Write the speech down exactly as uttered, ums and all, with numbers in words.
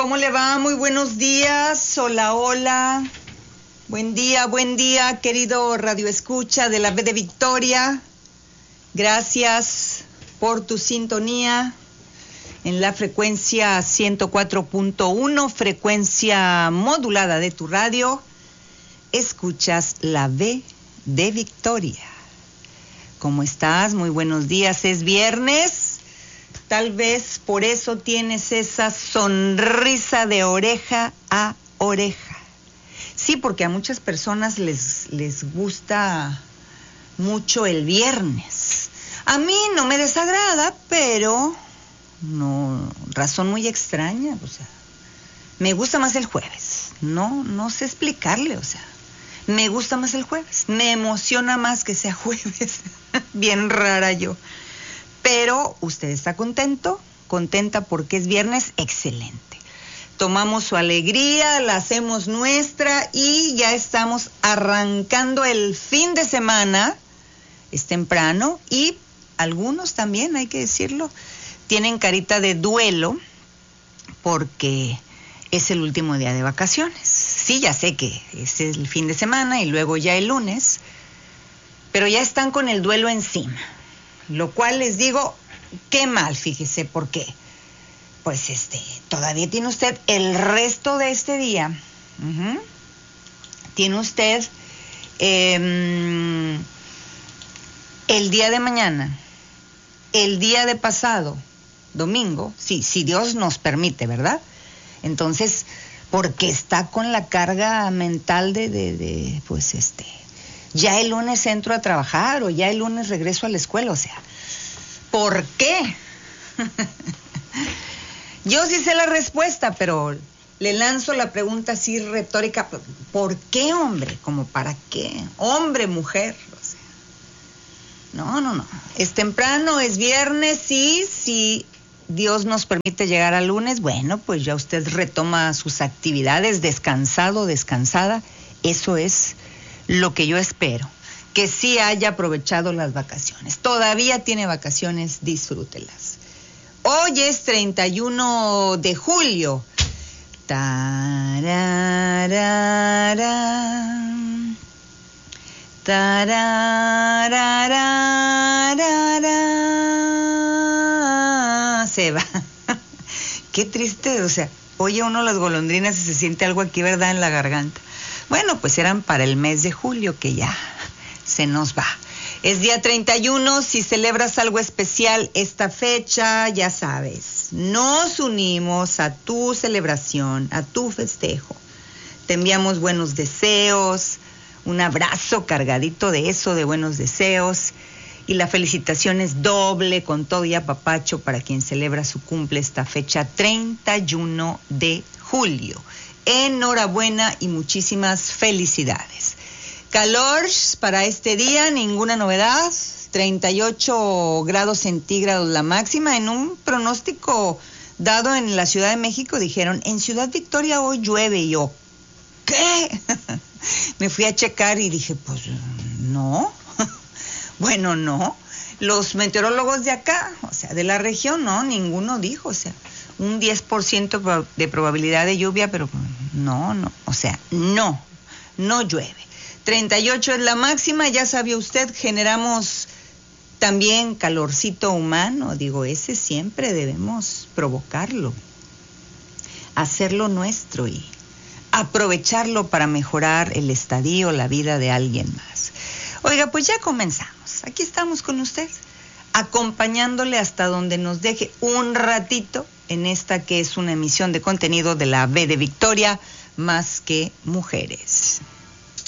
¿Cómo le va? Muy buenos días. Hola, hola. Buen día, buen día, querido Radio Escucha de la B de Victoria. Gracias por tu sintonía en la frecuencia ciento cuatro punto uno, frecuencia modulada de tu radio. Escuchas la B de Victoria. ¿Cómo estás? Muy buenos días. Es viernes. Tal vez por eso tienes esa sonrisa de oreja a oreja. Sí, porque a muchas personas les, les gusta mucho el viernes. A mí no me desagrada, pero no, razón muy extraña, o sea, me gusta más el jueves. No, no sé explicarle, o sea, me gusta más el jueves. Me emociona más que sea jueves. Bien rara yo. Pero usted está contento, contenta porque es viernes, excelente. Tomamos su alegría, la hacemos nuestra y ya estamos arrancando el fin de semana. Es temprano y algunos también, hay que decirlo, tienen carita de duelo porque es el último día de vacaciones. Sí, ya sé que es el fin de semana y luego ya el lunes, pero ya están con el duelo encima. Lo cual les digo, qué mal, fíjese, ¿por qué? Pues este, todavía tiene usted el resto de este día. Uh-huh. Tiene usted eh, el día de mañana, el día de pasado, domingo, sí, si Dios nos permite, ¿verdad? Entonces, porque está con la carga mental de, de, de pues este... ya el lunes entro a trabajar o ya el lunes regreso a la escuela, o sea, ¿por qué? Yo sí sé la respuesta, pero le lanzo la pregunta así retórica, ¿por qué, hombre? ¿Como para qué? Hombre, mujer, o sea, no, no, no, es temprano, es viernes, sí, sí, Dios nos permite llegar al lunes, bueno, pues ya usted retoma sus actividades, descansado, descansada, eso es lo que yo espero, que sí haya aprovechado las vacaciones. Todavía tiene vacaciones, disfrútelas. Hoy es treinta y uno de julio. Tararara, tararara, se va. Qué triste, o sea, oye uno las golondrinas y se siente algo aquí, ¿verdad?, en la garganta. Bueno, pues eran para el mes de julio, que ya se nos va. Es día treinta y uno, si celebras algo especial esta fecha, ya sabes, nos unimos a tu celebración, a tu festejo. Te enviamos buenos deseos, un abrazo cargadito de eso, de buenos deseos. Y la felicitación es doble, con todo y apapacho para quien celebra su cumple esta fecha, treinta y uno de julio. Enhorabuena y muchísimas felicidades. Calor para este día, ninguna novedad, treinta y ocho grados centígrados la máxima. En un pronóstico dado en la Ciudad de México dijeron, en Ciudad Victoria hoy llueve. Y yo, ¿qué? Me fui a checar y dije, pues no, bueno, no. Los meteorólogos de acá, o sea, de la región, no, ninguno dijo, o sea, un diez por ciento de probabilidad de lluvia, pero no, no, o sea, no, no llueve. treinta y ocho es la máxima, ya sabía usted, generamos también calorcito humano, digo, ese siempre debemos provocarlo, hacerlo nuestro y aprovecharlo para mejorar el estadio, la vida de alguien más. Oiga, pues ya comenzamos, aquí estamos con usted, acompañándole hasta donde nos deje un ratito en esta que es una emisión de contenido de la B de Victoria, Más que Mujeres.